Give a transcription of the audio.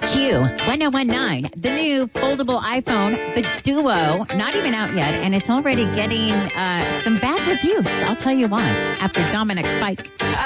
Q1019, the new foldable iPhone, the Duo, not even out yet, and it's already getting some bad reviews. I'll tell you why after Dominic Fike.